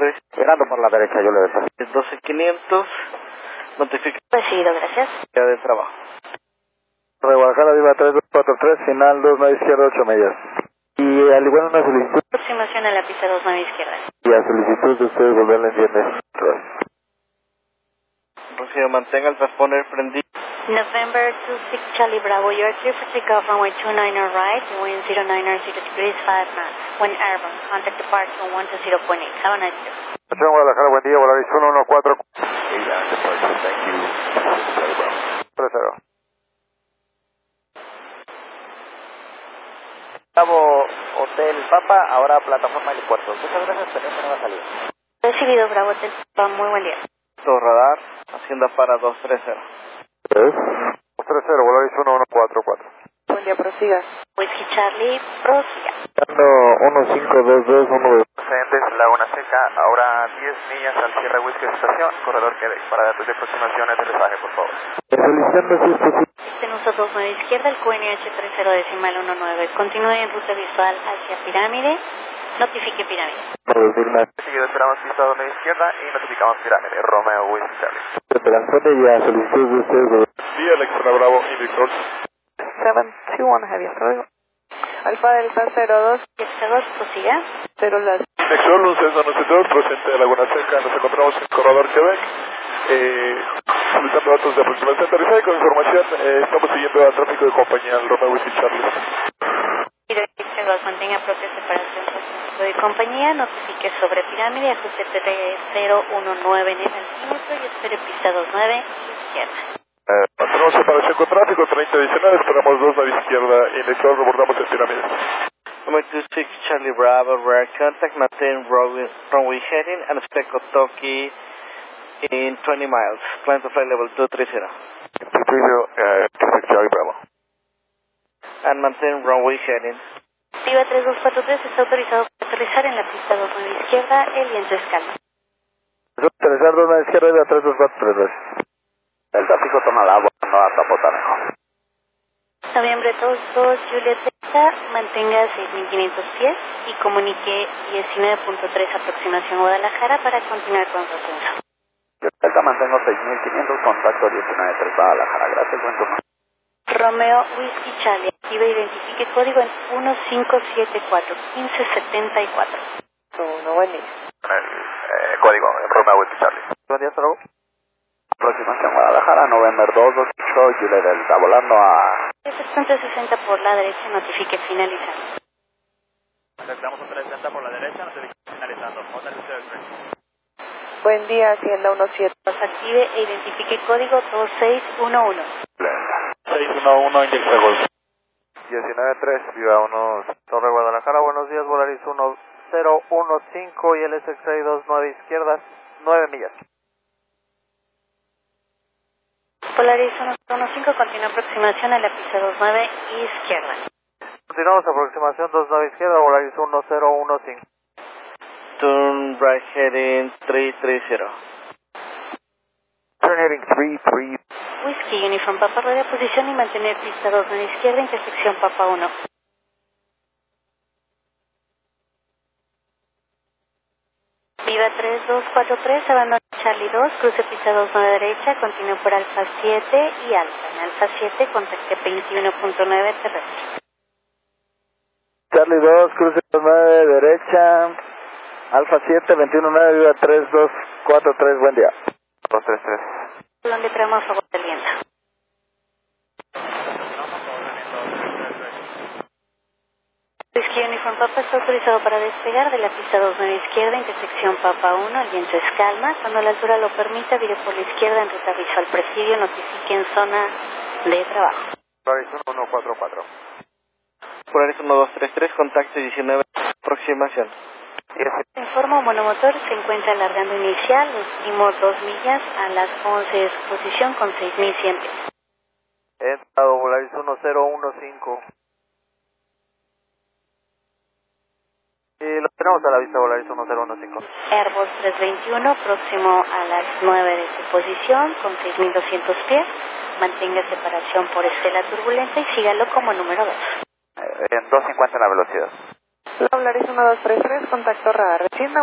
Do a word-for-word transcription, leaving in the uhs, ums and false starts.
Llegando por la derecha, yo le deseo. doce quinientos, notifica. Recibido, gracias. Ya de trabajo. De Guadalajara, Viva tres dos cuatro tres, final dos nueve izquierda, ocho millas. Y al igual una solicitud. Aproximación a la pista dos nueve izquierda. Y a solicitud de ustedes volverle en viernes. Rocío, mantenga el transponder prendido. November two six Charlie Bravo, you're clear for takeoff runway two nine er right, wind zero nine er zero degrees five knots. When airborne, contact departure one two zero point eight. Have a nice day. Hotel Guadalajara, buen día, Volaris uno uno cuatro. tres cero. Bravo, Hotel Papa, ahora plataforma helipuerto. Muchas gracias, tenemos nueva salida. Recibido, Bravo Hotel Papa, muy buen día. Todo radar, hacienda para dos tres cero. tres cero, Volaris uno uno cuatro cuatro. Buen día, prosiga. Whisky Charlie, prosiga. uno cinco dos dos, uno dos. Procedentes Laguna Seca, ahora diez millas al Sierra Whisky Estación, corredor que para datos de aproximación y aterrizaje, por favor. Solicitando si es posible. Este uso dos nueve izquierda, el Q N H tres cero decimal uno nueve. Continúe en ruta visual hacia Pirámide. Notifique Pirámide. Seguido esperamos pista dos nueve izquierda y notificamos Pirámide. Romeo Whisky Charlie. Transporte y a solicitud de ustedes. Sí, Alexa Bravo, Indicor. seven two one Heavy, hasta luego. Alfa Delta cero dos. cero dos, prosiga. cero las. Nexol, un Cessna noventa y dos, procedente de Laguna Seca, nos encontramos en Corredor Quebec. Eh, solicitando datos de aproximación de aterrizaje con información, eh, estamos siguiendo al tráfico de compañía, el Romeo Whisky Charlie. Mantenga propia separación de compañía, notifique sobre Pirámide, ajuste T cero uno nueve en el altímetro y espere pista dos nueve izquierda. Eh, mantenemos separación con tráfico, treinta diecinueve, esperamos dos nueve izquierda y Nexol, rebordamos en Pirámide. Number two six Charlie Bravo, rear contact, maintain runway, runway heading and expect Otoki in twenty miles. Plan to fly level two three zero. two three zero, uh, two six Charlie Bravo. And maintain runway heading. Viva tres dos cuatro tres está autorizado para aterrizar en la pista dos nueve izquierda, el viento es calma. Aterrizar dos nueve izquierda y a tres dos cuatro tres dos. El tráfico toma la agua, no hasta Potanejo. Noviembre dos dos Juliet Delta, mantenga seis mil quinientos pies y comunique diecinueve punto tres aproximación Guadalajara para continuar con su ascenso. Delta mantengo seis mil quinientos, contacto diecinueve tres Guadalajara, gracias, buen turno. Romeo Whisky Charlie, activa e identifique código en uno cinco siete cuatro uno cinco siete cuatro. uno, buen día. Eh, código, Romeo Whisky Charlie. Buen día, hasta luego. Aproximación Guadalajara, November dos dos ocho, Juliet Delta, volando a... trescientos sesenta por la derecha, notifique finalizando. Aceptamos un trescientos sesenta por la derecha, notificación finalizando. Hotel Buen día, Hacienda uno siete. Active e identifique código dos seis uno uno. seis uno uno, inyecta Golf. diecinueve tres, Viva uno, Torre Guadalajara, buenos días, Volaris uno cero uno cinco y el S X A dos nueve izquierdas, nueve millas. Polaris uno uno cinco, continúa aproximación a la pista dos nueve izquierda. Continuamos aproximación dos nueve izquierda, Volaris uno cero uno cinco. Turn right heading three three zero. Turn heading three three. Whisky Uniform Papa, rueda posición y mantener pista dos nueve izquierda, intersección Papa uno. Viva tres dos cuatro tres, abandona Charlie dos, cruce pista dos nueve derecha, continúe por Alfa siete y Alfa. En Alfa siete, contacte veintiuno punto nueve terrestre. Charlie dos, cruce nueve derecha, Alfa siete, veintiuno nueve, Viva tres dos cuatro tres, buen día. dos tres tres. Donde traemos a favor del viento. Whisky Uniform Papa está autorizado para despegar de la pista dos nueve izquierda, intersección Papa uno, el viento es calma. Cuando la altura lo permita, vire por la izquierda en ruta visual presidio, notifique en zona de trabajo. Polaris uno cuatro cuatro. Polaris uno dos tres tres, contacto diecinueve, aproximación. Informo, monomotor se encuentra alargando inicial, los últimos dos millas a las once de su posición con seis mil cien pies. He entrado Volaris uno cero uno cinco. Y lo tenemos a la vista, Volaris uno cero uno cinco. Airbus trescientos veintiuno, próximo a las nueve de su posición con seis mil doscientos pies. Mantenga separación por estela turbulenta y sígalo como número dos. Eh, en dos cincuenta la velocidad. Polaris uno dos tres tres, contacto radar. Hacienda